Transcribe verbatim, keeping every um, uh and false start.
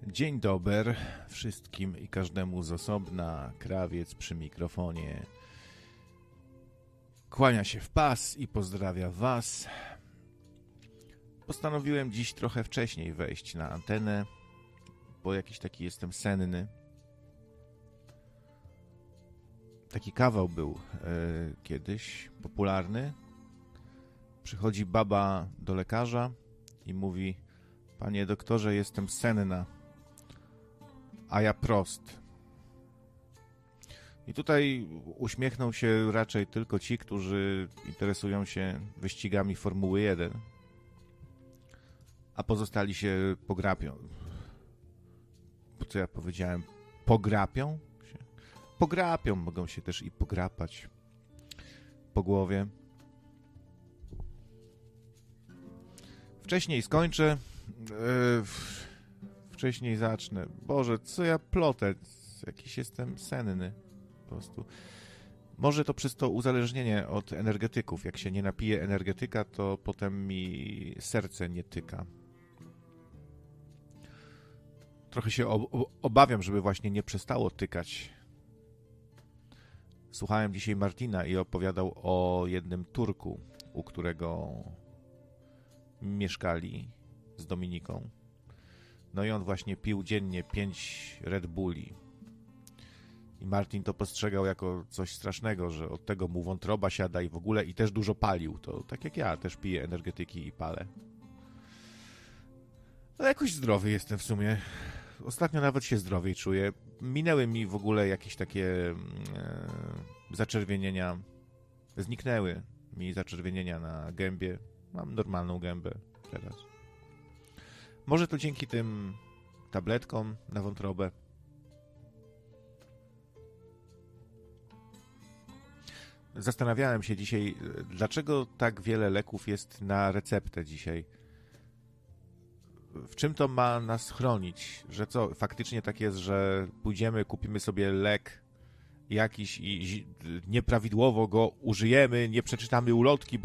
Dzień dobry wszystkim i każdemu z osobna. Krawiec przy mikrofonie kłania się w pas i pozdrawia was. Postanowiłem dziś trochę wcześniej wejść na antenę, bo jakiś taki jestem senny. Taki kawał był e, kiedyś popularny. Przychodzi baba do lekarza i mówi: panie doktorze, jestem senna, a ja prost. I tutaj uśmiechnął się raczej tylko ci, którzy interesują się wyścigami Formuły jeden, a pozostali się pograpią. Co ja powiedziałem? Pograpią? Pograpią, mogą się też i pograpać po głowie. Wcześniej skończę, yy, wcześniej zacznę. Boże, co ja plotę? Jakiś jestem senny po prostu. Może to przez to uzależnienie od energetyków. Jak się nie napiję energetyka, to potem mi serce nie tyka. Trochę się obawiam, żeby właśnie nie przestało tykać. Słuchałem dzisiaj Martina i opowiadał o jednym Turku, u którego mieszkali z Dominiką. No i on właśnie pił dziennie pięć Red Bulli. I Martin to postrzegał jako coś strasznego, że od tego mu wątroba siada i w ogóle, i też dużo palił. To tak jak ja, też piję energetyki i palę. No jakoś zdrowy jestem w sumie. Ostatnio nawet się zdrowiej czuję. Minęły mi w ogóle jakieś takie e, zaczerwienienia. Zniknęły mi zaczerwienienia na gębie. Mam normalną gębę teraz. Może to dzięki tym tabletkom na wątrobę. Zastanawiałem się dzisiaj, dlaczego tak wiele leków jest na receptę dzisiaj. W czym to ma nas chronić? Że co, faktycznie tak jest, że pójdziemy, kupimy sobie lek jakiś i nieprawidłowo go użyjemy, nie przeczytamy ulotki, bo